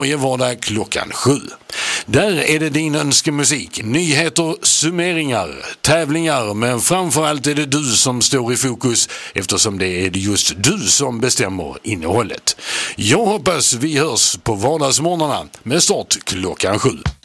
varje vardag klockan 7. Där är det din önskemusik, nyheter, summeringar, tävlingar, men framförallt är det du som står i fokus eftersom det är just du som bestämmer innehållet. Jag hoppas vi hörs på vardagsmorgnarna med start klockan 7.